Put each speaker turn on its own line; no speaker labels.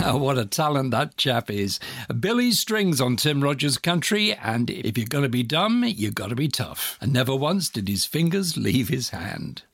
What a talent that chap is. Billy Strings on Tim Rogers Country, and if you're going to be dumb, you've got to be tough. And never once did his fingers leave his hand.